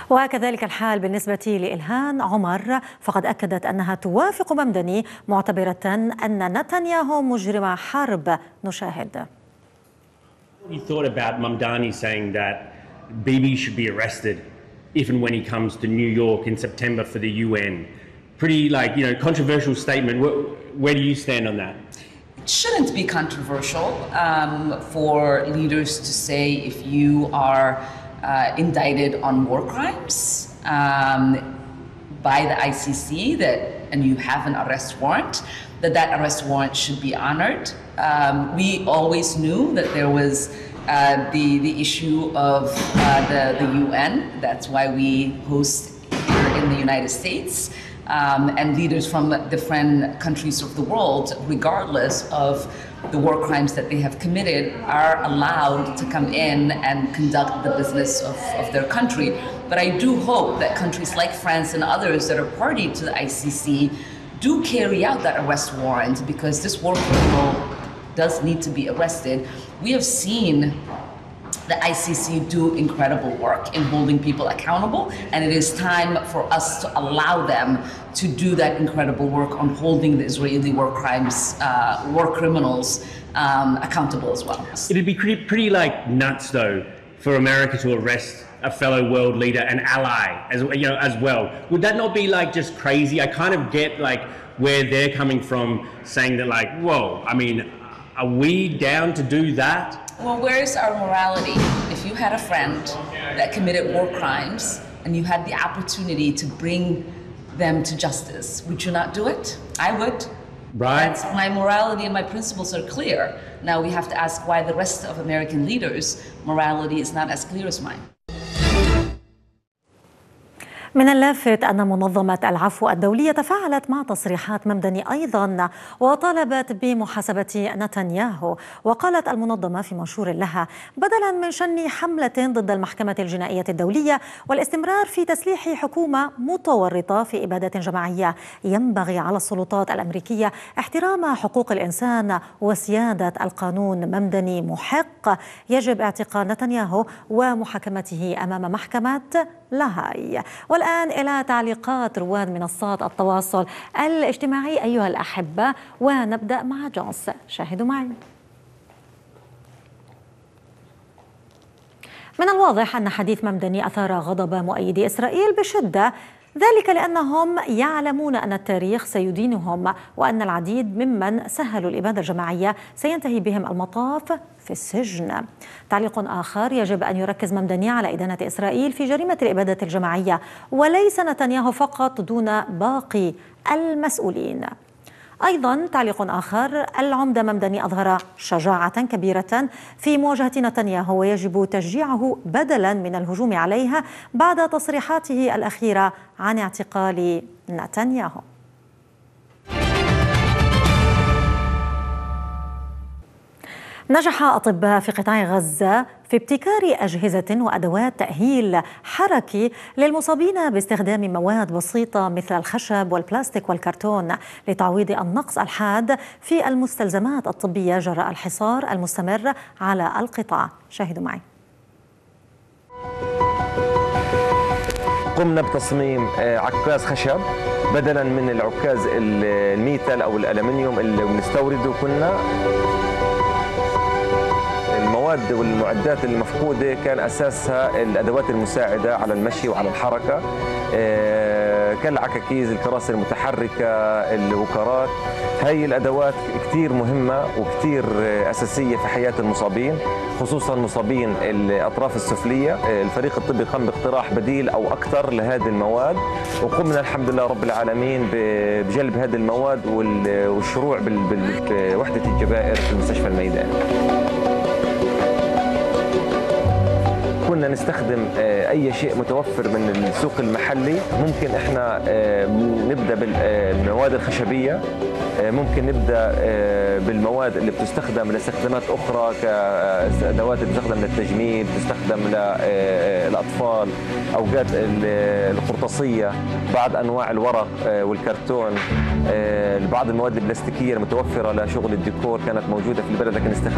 وكذلك الحال بالنسبة لإلهام عمر، فقد أكدت أنها توافق ممدني معتبرة أن نتنياهو مجرم حرب. نشاهد. You thought about Mamdani saying that Bibi should be arrested if and when he comes to New York in September for the UN. Pretty controversial statement. Where do you stand on that? It shouldn't be controversial for leaders to say if you are indicted on war crimes by the ICC and you have an arrest warrant, that arrest warrant should be honored. We always knew that there was the issue of the UN. That's why we host here in the United States. And leaders from different countries of the world, regardless of the war crimes that they have committed, are allowed to come in and conduct the business of their country. But I do hope that countries like France and others that are party to the ICC do carry out that arrest warrant, because this war criminal does need to be arrested. We have seen the ICC do incredible work in holding people accountable, and it is time for us to allow them to do that incredible work on holding the Israeli war criminals accountable as well. It'd be pretty nuts though for America to arrest a fellow world leader, an ally, as well. Would that not be just crazy? I kind of get where they're coming from, saying that whoa, I mean, are we down to do that? Well, where is our morality? If you had a friend that committed war crimes and you had the opportunity to bring them to justice, would you not do it? I would. Right. My morality and my principles are clear. Now we have to ask why the rest of American leaders' morality is not as clear as mine. من اللافت أن منظمة العفو الدولية تفاعلت مع تصريحات ممدني أيضا وطالبت بمحاسبة نتنياهو. وقالت المنظمة في منشور لها: بدلا من شن حملة ضد المحكمة الجنائية الدولية والاستمرار في تسليح حكومة متورطة في إبادة جماعية، ينبغي على السلطات الأمريكية احترام حقوق الإنسان وسيادة القانون. ممدني محق، يجب اعتقال نتنياهو ومحاكمته أمام محكمة لاهاي. والآن إلى تعليقات رواد منصات التواصل الاجتماعي أيها الأحبة، ونبدأ مع جونس. شاهدوا معي. من الواضح أن حديث ممدني أثار غضب مؤيدي إسرائيل بشدة، ذلك لأنهم يعلمون أن التاريخ سيدينهم، وأن العديد ممن سهلوا الإبادة الجماعية سينتهي بهم المطاف في السجن. تعليق آخر: يجب أن يركز ممدني على إدانة إسرائيل في جريمة الإبادة الجماعية، وليس نتنياهو فقط دون باقي المسؤولين. أيضا تعليق آخر: العمدة ممدني أظهر شجاعة كبيرة في مواجهة نتنياهو، ويجب تشجيعه بدلا من الهجوم عليه بعد تصريحاته الأخيرة عن اعتقال نتنياهو. نجح أطباء في قطاع غزة في ابتكار أجهزة وأدوات تأهيل حركي للمصابين باستخدام مواد بسيطة مثل الخشب والبلاستيك والكرتون لتعويض النقص الحاد في المستلزمات الطبية جراء الحصار المستمر على القطاع. شاهدوا معي. قمنا بتصميم عكاز خشب بدلا من العكاز الميتال أو الألمنيوم اللي بنستورده. كنا المواد والمعدات المفقودة كان أساسها الأدوات المساعدة على المشي وعلى الحركة، كالعكاكيز، الكراسي المتحركة، الوكرات. هاي الأدوات كتير مهمة وكتير أساسية في حياة المصابين، خصوصا مصابين الأطراف السفلية. الفريق الطبي قام باقتراح بديل أو أكثر لهذه المواد، وقمنا الحمد لله رب العالمين بجلب هذه المواد والشروع بوحدة الجبائر في المستشفى الميداني. كنا نستخدم أي شيء متوفر من السوق المحلي. ممكن إحنا نبدأ بالمواد الخشبية، ممكن نبدأ بالمواد اللي بتستخدم لاستخدامات أخرى كأدوات بتستخدم للتجميل، بتستخدم للأطفال، أوقات القرطاسية، بعض أنواع الورق والكرتون، بعض المواد البلاستيكية المتوفرة لشغل الديكور كانت موجودة في البلد لكن